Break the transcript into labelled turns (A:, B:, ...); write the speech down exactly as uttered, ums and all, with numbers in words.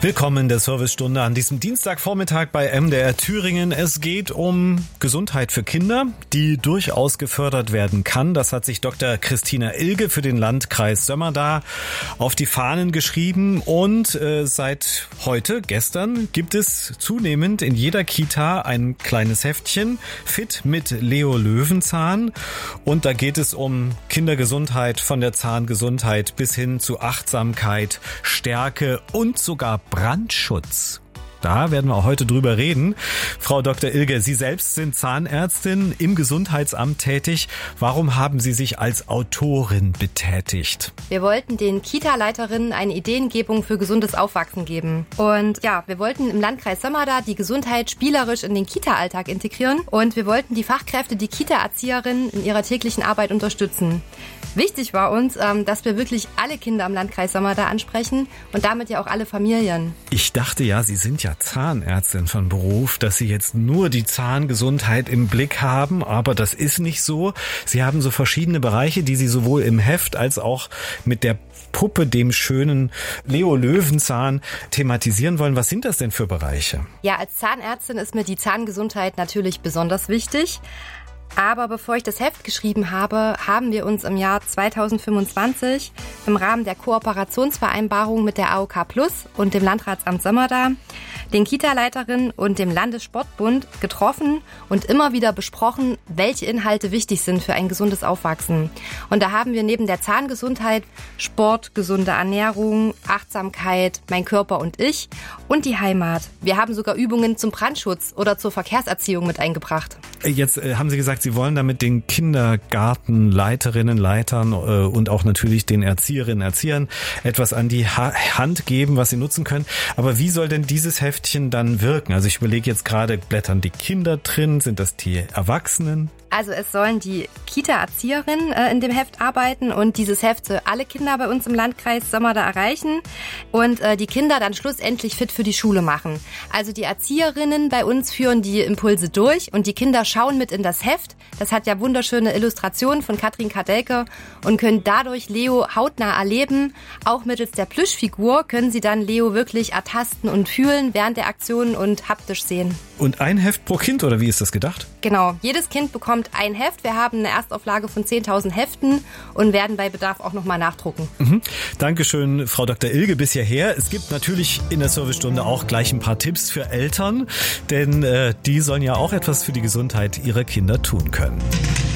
A: Willkommen in der Servicestunde an diesem Dienstagvormittag bei M D R Thüringen. Es geht um Gesundheit für Kinder, die durchaus gefördert werden kann. Das hat sich Doktor Christina Ilge für den Landkreis Sömmerda auf die Fahnen geschrieben. Und äh, seit heute, gestern, gibt es zunehmend in jeder Kita ein kleines Heftchen, Fit mit Leo Löwenzahn. Und da geht es um Kindergesundheit, von der Zahngesundheit bis hin zu Achtsamkeit, Stärke und sogar Brandschutz. Da werden wir auch heute drüber reden. Frau Doktor Ilge, Sie selbst sind Zahnärztin, im Gesundheitsamt tätig. Warum haben Sie sich als Autorin betätigt?
B: Wir wollten den Kita-Leiterinnen eine Ideengebung für gesundes Aufwachsen geben. Und ja, wir wollten im Landkreis Sömmerda die Gesundheit spielerisch in den Kita-Alltag integrieren. Und wir wollten die Fachkräfte, die Kita-Erzieherinnen in ihrer täglichen Arbeit unterstützen. Wichtig war uns, dass wir wirklich alle Kinder im Landkreis Sömmerda ansprechen und damit ja auch alle Familien.
A: Ich dachte ja, Sie sind ja Zahnärztin von Beruf, dass Sie jetzt nur die Zahngesundheit im Blick haben, aber das ist nicht so. Sie haben so verschiedene Bereiche, die Sie sowohl im Heft als auch mit der Puppe, dem schönen Leo Löwenzahn, thematisieren wollen. Was sind das denn für Bereiche?
B: Ja, als Zahnärztin ist mir die Zahngesundheit natürlich besonders wichtig. Aber bevor ich das Heft geschrieben habe, haben wir uns im Jahr zweitausendfünfundzwanzig im Rahmen der Kooperationsvereinbarung mit der A O K Plus und dem Landratsamt Sömmerda, den Kita-Leiterinnen und dem Landessportbund getroffen und immer wieder besprochen, welche Inhalte wichtig sind für ein gesundes Aufwachsen. Und da haben wir neben der Zahngesundheit Sport, gesunde Ernährung, Achtsamkeit, mein Körper und ich und die Heimat. Wir haben sogar Übungen zum Brandschutz oder zur Verkehrserziehung mit eingebracht.
A: Jetzt äh, haben Sie gesagt, Sie wollen damit den Kindergartenleiterinnen, Leitern äh, und auch natürlich den Erzieherinnen, Erziehern etwas an die ha- Hand geben, was sie nutzen können. Aber wie soll denn dieses Heftchen dann wirken? Also ich überlege jetzt gerade, blättern die Kinder drin? Sind das die Erwachsenen?
B: Also es sollen die Kita-Erzieherinnen äh, in dem Heft arbeiten und dieses Heft soll alle Kinder bei uns im Landkreis Sömmerda erreichen und äh, die Kinder dann schlussendlich fit für die Schule machen. Also die Erzieherinnen bei uns führen die Impulse durch und die Kinder schauen mit in das Heft. Das hat ja wunderschöne Illustrationen von Katrin Kadelke und können dadurch Leo hautnah erleben. Auch mittels der Plüschfigur können sie dann Leo wirklich ertasten und fühlen während der Aktionen und haptisch sehen.
A: Und ein Heft pro Kind, oder wie ist das gedacht?
B: Genau, jedes Kind bekommt ein Heft. Wir haben eine Erstauflage von zehntausend Heften und werden bei Bedarf auch nochmal nachdrucken.
A: Mhm. Dankeschön, Frau Doktor Ilge, bis hierher. Es gibt natürlich in der Servicestunde auch gleich ein paar Tipps für Eltern, denn äh, die sollen ja auch etwas für die Gesundheit ihrer Kinder tun können.